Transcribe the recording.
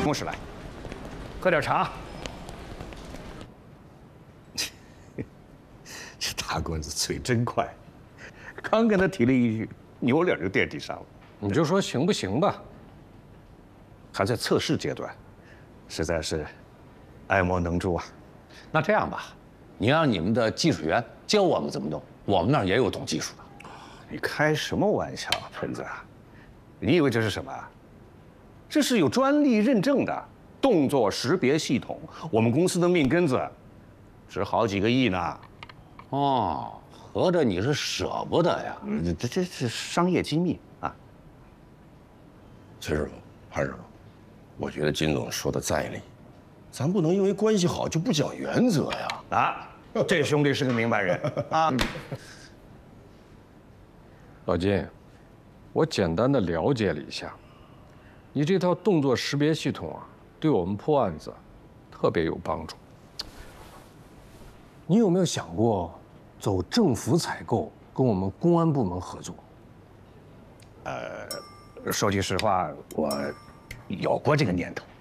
同事来，喝点茶。这大棍子嘴真快，刚跟他提了一句，扭脸就垫地上了。 你就说行不行吧？ 还在测试阶段，实在是爱莫能助啊。 那这样吧，你让你们的技术员教我们怎么弄，我们那儿也有懂技术的。 你开什么玩笑，喷子？你以为这是什么？这是有专利认证的动作识别系统，我们公司的命根子，值好几个亿呢。 哦，合着你是舍不得呀？ 这是商业机密啊。 崔师傅，潘师傅，我觉得金总说的在理，咱不能因为关系好就不讲原则呀！ 啊，这兄弟是个明白人啊。 老金，我简单的了解了一下，你这套动作识别系统啊，对我们破案子特别有帮助。你有没有想过走政府采购，跟我们公安部门合作？ 说句实话，我有过这个念头。